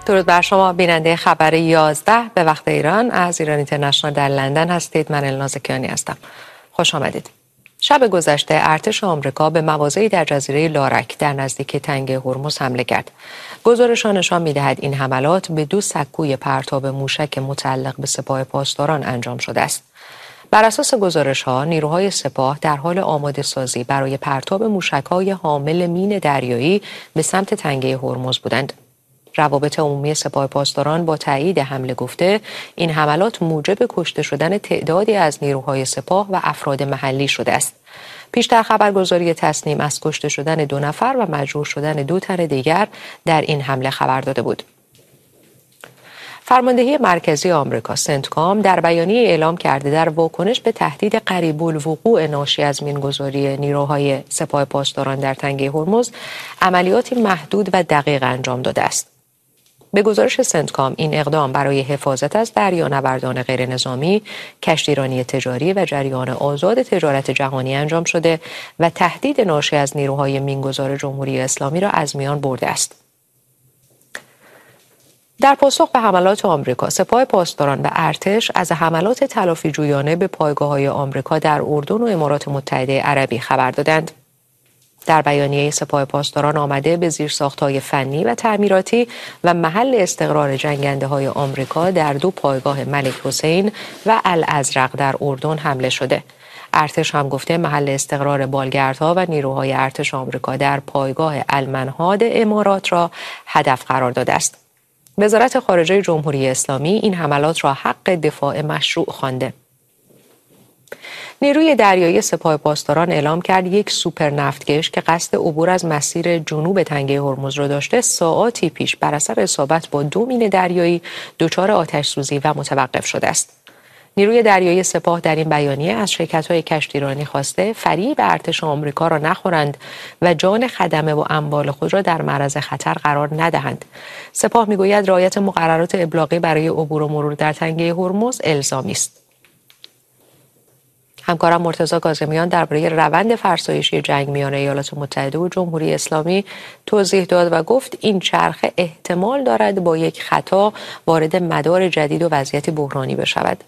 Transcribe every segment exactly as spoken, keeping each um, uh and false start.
درود بر شما بیننده خبر یازده به وقت ایران از ایران اینترنشنال در لندن هستید. من الناز کیانی هستم. خوش آمدید. شب گذشته ارتش آمریکا به مواضعی در جزیره لارک در نزدیکی تنگه هرمز حمله کرد. گزارش‌ها نشان می‌دهد این حملات به دو سکوی پرتاب موشک متعلق به سپاه پاسداران انجام شده است. بر اساس گزارش‌ها نیروهای سپاه در حال آماده سازی برای پرتاب موشک‌های حامل مین دریایی به سمت تنگه هرمز بودند. روابط عمومی سپاه پاسداران با تایید حمله گفته این حملات موجب کشته شدن تعدادی از نیروهای سپاه و افراد محلی شده است. پیشتر خبرگزاری تسنیم از کشته شدن دو نفر و مجروح شدن دو تن دیگر در این حمله خبر داده بود. فرماندهی مرکزی آمریکا سنتکام در بیانیه اعلام کرده در واکنش به تهدید قریب الوقوع ناشی از مینگذاری نیروهای سپاه پاسداران در تنگه هرمز عملیاتی محدود و دقیق انجام داده است. به گزارش سنتکام این اقدام برای حفاظت از دریانوردان غیر نظامی، کشتیرانی تجاری و جریان آزاد تجارت جهانی انجام شده و تهدید ناشی از نیروهای مینگذار جمهوری اسلامی را از میان برده است. در پاسخ به حملات آمریکا، سپاه پاسداران و ارتش از حملات تلافی‌جویانه به پایگاه‌های آمریکا در اردن و امارات متحده عربی خبر دادند. در بیانیه سپاه پاسداران آمده به زیرساخت‌های فنی و تعمیراتی و محل استقرار جنگنده‌های آمریکا در دو پایگاه ملک حسین و الازرق در اردن حمله شده. ارتش هم گفته محل استقرار بالگردها و نیروهای ارتش آمریکا در پایگاه المنهاد امارات را هدف قرار داده است. وزارت خارجه جمهوری اسلامی این حملات را حق دفاع مشروع خوانده. نیروی دریایی سپاه پاسداران اعلام کرد یک سوپر نفتکش که قصد عبور از مسیر جنوب تنگه هرمز را داشته ساعاتی پیش بر اثر اصابت با دو مین دریایی دچار آتش سوزی و متوقف شده است. نیروی دریایی سپاه در این بیانیه از شرکت‌های کشتیرانی خواسته فریب ارتش آمریکا را نخورند و جان خدمه و اموال خود را در معرض خطر قرار ندهند. سپاه می‌گوید رعایت مقررات ابلاغی برای عبور و مرور در تنگه هرمز الزامی است. همکارم مرتضی کاظمیان درباره روند فرسایشی جنگ میان ایالات متحده و جمهوری اسلامی توضیح داد و گفت این چرخه احتمال دارد با یک خطا وارد مدار جدید و وضعیت بحرانی بشود.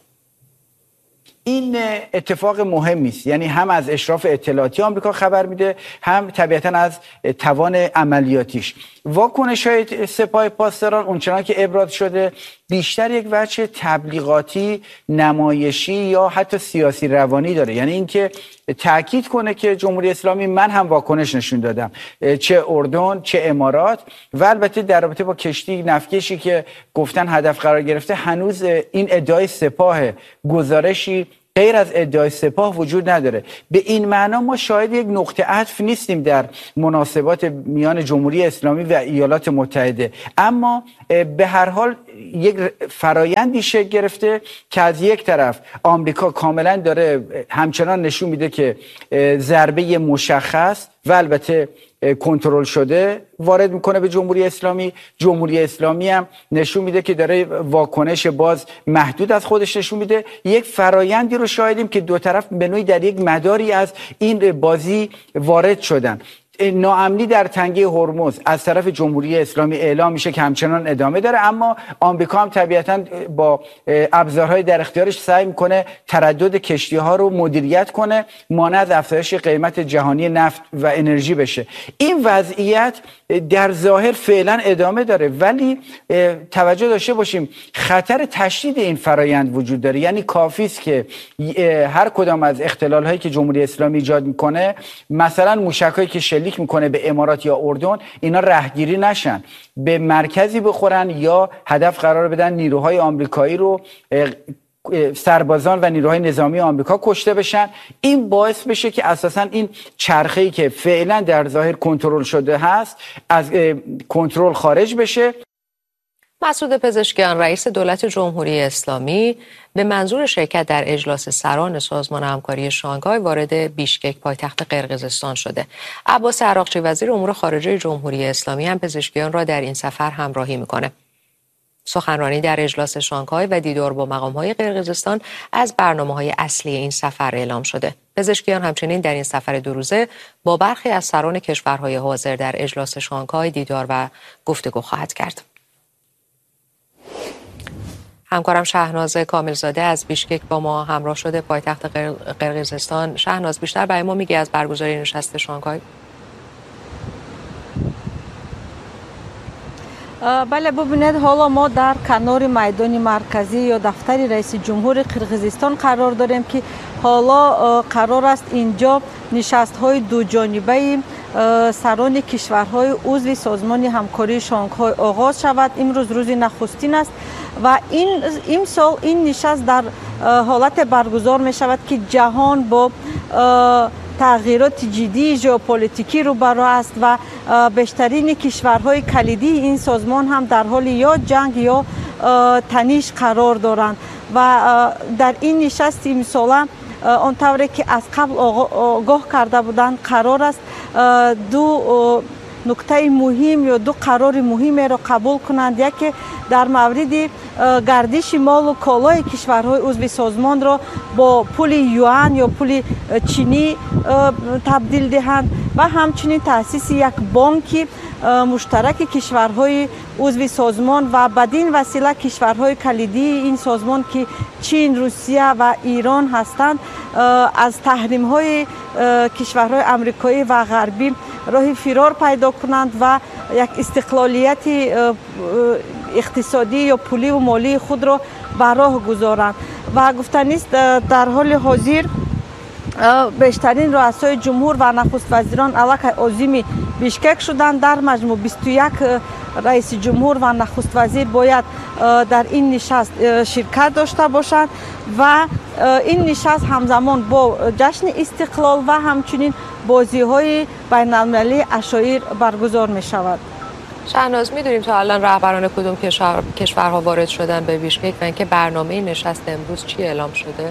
این اتفاق مهمی است، یعنی هم از اشراف اطلاعاتی آمریکا خبر میده، هم طبیعتاً از توان عملیاتیش. واکنش‌های سپاه پاسداران اونچنان که ابراز شده بیشتر یک وجه تبلیغاتی، نمایشی یا حتی سیاسی روانی داره، یعنی اینکه تاکید کنه که جمهوری اسلامی من هم واکنش نشون دادم، چه اردن چه امارات، و البته در رابطه با کشتی نفتکشی که گفتن هدف قرار گرفته هنوز این ادعای سپاه، گزارشی غیر از ادعای سپاه وجود نداره. به این معنا ما شاهد یک نقطه عطف نیستیم در مناسبات میان جمهوری اسلامی و ایالات متحده، اما به هر حال یک فرایندی شکل گرفته که از یک طرف آمریکا کاملا داره همچنان نشون میده که ضربه مشخص و البته کنترل شده وارد میکنه به جمهوری اسلامی، جمهوری اسلامی هم نشون میده که داره واکنش باز محدود از خودش نشون میده. یک فرایندی رو شاهدیم که دو طرف به نوعی در یک مداری از این بازی وارد شدن. ناامنی در تنگه هرمز از طرف جمهوری اسلامی اعلام میشه که همچنان ادامه داره، اما آمریکا هم طبیعتاً با ابزارهای در اختیارش سعی میکنه تردد کشتی ها رو مدیریت کنه، مانع از افزایش قیمت جهانی نفت و انرژی بشه. این وضعیت در ظاهر فعلا ادامه داره، ولی توجه داشته باشیم خطر تشدید این فرایند وجود داره. یعنی کافی است که هر کدام از اختلال هایی که جمهوری اسلامی ایجاد میکنه، مثلا موشکایی که شلیک میکنه به امارات یا اردن، اینا رهگیری نشن، به مرکزی بخورن یا هدف قرار بدن نیروهای آمریکایی رو، سربازان و نیروهای نظامی آمریکا کشته بشن. این باعث بشه که اساساً این چرخه‌ای که فعلا در ظاهر کنترل شده هست از کنترل خارج بشه. مسعود پزشکیان رئیس دولت جمهوری اسلامی به منظور شرکت در اجلاس سران سازمان همکاری شانگهای وارد بیشکک پایتخت قرقیزستان شده. عباس عراقچی وزیر امور خارجه جمهوری اسلامی هم پزشکیان را در این سفر همراهی میکنه. سخنرانی در اجلاس شانگهای و دیدار با مقام‌های قرقیزستان از برنامه‌های اصلی این سفر اعلام شده. پزشکیان همچنین در این سفر دو روزه با برخی از سران کشورهای حاضر در اجلاس شانگهای دیدار و گفتگو خواهد کرد. همکارم شهناز کاملزاده از بیشکک با ما همراه شده، پایتخت قرقیزستان. شهناز، بیشتر برای ما میگی از برگزاری نشست شانگهای؟ بله، ببینید حالا ما در کنار میدان مرکزی یا دفتر رئیس جمهور قرقیزستان قرار داریم که حالا قرار است اینجا نشست های دو جانبه سران کشورهای عضو سازمان همکاری شانگهای آغاز شود. امروز روز نخستین است و این این سال این نشست در حالت برگزار می شود که جهان با تغییرات جدی ژئوپلیتیکی روبرو است و بیشترین کشورهای کلیدی این سازمان هم در حال یا جنگ یا تنش قرار دارند و در این نشست امساله آنطوری که از قبل آگاه کرده بودند قرار است دو نکته مهم یا دو قرار مهم را قبول کنند. یکی در مورد گردش مال و کالای کشورهای عضو سازمان را با پول یوان یا پول چینی تبدیل دهند و همچنین تأسیس یک بانک مشترک کشورهای عضو سازمان و بدین وسیله کشورهای کلیدی این سازمان که چین، روسیه و ایران هستند از تحریم های کشورهای آمریکایی و غربی راه فرار پیدا کنند و یک استقلالیت اقتصادی یا پولی و مالی خود را بر راه گذارند و گفتنی است در حال حاضر بیشترین رؤسای جمهور و نخست وزیران علیه عازم بیشکک شدند. در مجموع بیست و یک رئیس جمهور و نخست وزیر باید در این نشست شرکت داشته باشند و این نشست همزمان با جشن استقلال و همچنین بازی های بین المللی عشایر برگزار می شود. شهناز، میدونیم تا الان رهبران کدوم کشور کشورها وارد شدن به بیشکک و اینکه برنامه نشست امروز چی اعلام شده؟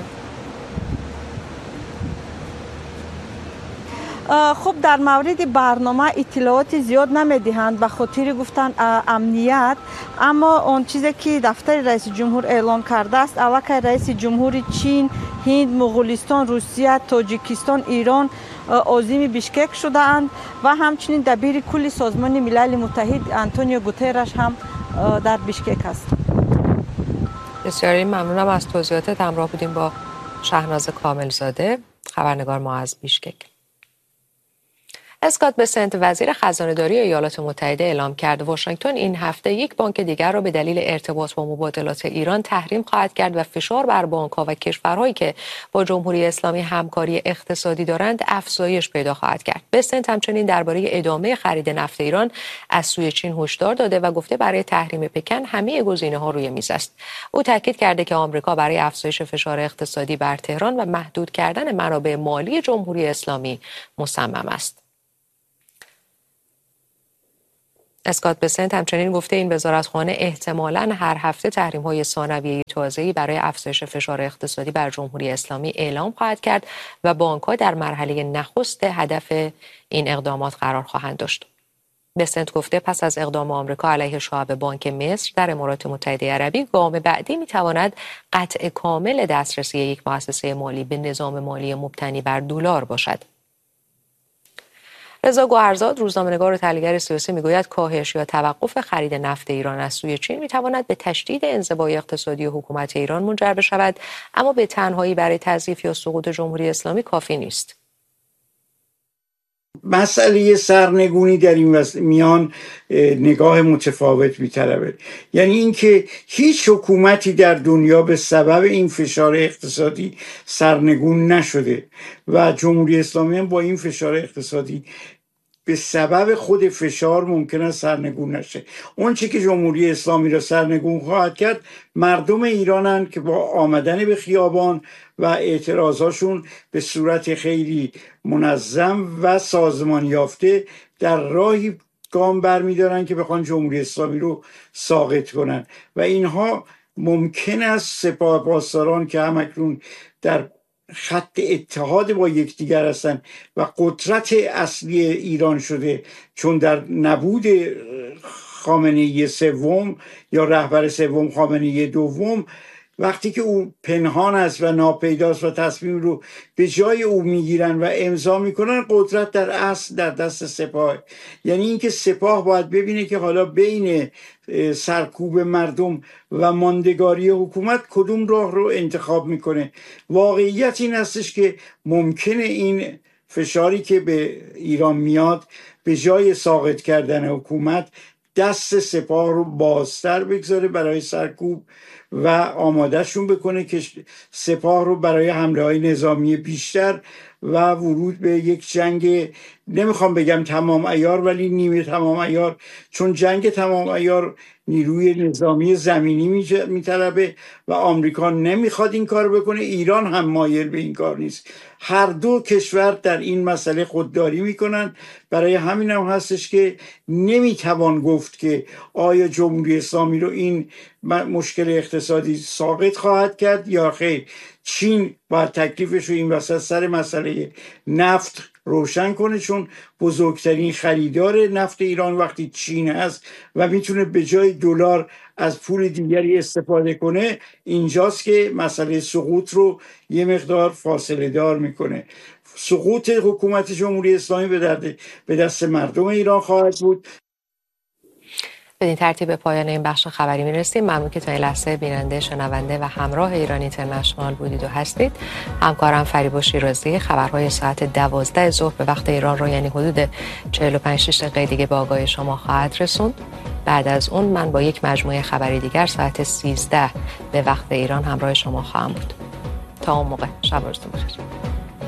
خب در مورد برنامه اطلاعات زیاد نمیدهند به خاطر گفتن امنیت، اما آن چیزی که دفتر رئیس جمهور اعلام کرده است علیه رئیس جمهور چین، هند، مغولستان، روسیه، تاجیکستان، ایران عازم بیشکک شده اند و همچنین دبیر کل سازمان ملل متحد آنتونیو گوترش هم در بیشکک است. بسیار ممنونم از توضیحاتت. همراه بودیم با شهناز کاملزاده، خبرنگار ما از بیشکک. اسکات بسنت، وزیر خزانه‌داری ایالات متحده، اعلام کرد واشنگتن این هفته یک بانک دیگر را به دلیل ارتباط با مبادلات ایران تحریم خواهد کرد و فشار بر بانک‌ها و کشورهایی که با جمهوری اسلامی همکاری اقتصادی دارند افزایش پیدا خواهد کرد. بسنت همچنین درباره ادامه خرید نفت ایران از سوی چین هشدار داده و گفته برای تحریم پکن همه گزینه‌ها روی میز است. او تاکید کرده که آمریکا برای افزایش فشار اقتصادی بر تهران و محدود کردن منابع مالی جمهوری اسلامی مصمم است. اسکات بسنت همچنین گفته این وزارتخانه احتمالاً هر هفته تحریم‌های ثانویه تازه‌ای برای افزایش فشار اقتصادی بر جمهوری اسلامی اعلام خواهد کرد و بانک‌ها در مرحله نخست هدف این اقدامات قرار خواهند داشت. بسنت گفته پس از اقدام آمریکا علیه شعب بانک مصر در امارات متحده عربی، گام بعدی می‌تواند قطع کامل دسترسی یک مؤسسه مالی به نظام مالی مبتنی بر دلار باشد. رضا گوهرزاد، روزنامه‌نگار و تحلیلگر سیاسی، میگوید کاهش یا توقف خرید نفت ایران از سوی چین میتواند به تشدید انزوای اقتصادی حکومت ایران منجر بشود، اما به تنهایی برای تضعیف یا سقوط جمهوری اسلامی کافی نیست. مسئله سرنگونی در این میان نگاه متفاوت می‌طلبد. یعنی اینکه هیچ حکومتی در دنیا به سبب این فشار اقتصادی سرنگون نشده و جمهوری اسلامی هم با این فشار اقتصادی به سبب خود فشار ممکن است سرنگون نشه. اون چی که جمهوری اسلامی را سرنگون خواهد کرد مردم ایرانن که با آمدن به خیابان و اعتراضاشون به صورت خیلی منظم و سازمان یافته در راهی گام برمیدارن که بخوان جمهوری اسلامی رو ساقط کنن و اینها ممکن است سپاه پاسداران که همکنون در خط اتحاد با یکدیگر هستند و قدرت اصلی ایران شده، چون در نبود خامنه‌ای سوم یا رهبر سوم خامنه‌ای دوم وقتی که او پنهان است و ناپیداست و تصمیم رو به جای او میگیرن و امضا میکنن، قدرت در اصل در دست سپاه. یعنی اینکه سپاه باید ببینه که حالا بین سرکوب مردم و ماندگاری حکومت کدوم راه رو انتخاب میکنه. واقعیت این هستش که ممکنه این فشاری که به ایران میاد به جای ساقط کردن حکومت دست سپاه رو بازتر بگذاره برای سرکوب و آمادهشون بکنه که سپاه رو برای حمله های نظامی بیشتر و ورود به یک جنگ، نمیخوام بگم تمام عیار ولی نیمه تمام عیار، چون جنگ تمام عیار نیروی نظامی زمینی میطلبه و آمریکا نمیخواد این کار بکنه، ایران هم مایل به این کار نیست. هر دو کشور در این مسئله خودداری میکنن. برای همین هم هستش که نمیتوان گفت که آیا جمهوری اسلامی رو این مشکل اقتصادی ساقط خواهد کرد یا خیر. چین باید تکلیفش رو این وسط سر مسئله نفت روشن کنه، چون بزرگترین خریدار نفت ایران وقتی چین هست و میتونه به جای دلار از پول دیگری استفاده کنه، اینجاست که مسئله سقوط رو یه مقدار فاصله دار میکنه. سقوط حکومت جمهوری اسلامی به درد به دست مردم ایران خواهد بود. به این ترتیب به پایان این بخش خبری میرسیم. ممنون که تا این لحظه بیننده، شنونده و همراه ایران اینترنشنال بودید و هستید. همکارم فریبا شیرازی خبرهای ساعت دوازده ظهر به وقت ایران رو، یعنی حدود چهل و پنج شش دقیقه دیگه به آگاهی شما خواهد رسوند. بعد از اون من با یک مجموعه خبری دیگر ساعت سیزده به وقت ایران همراه شما خواهم بود. تا اون موقع شب و روزتون بخیر.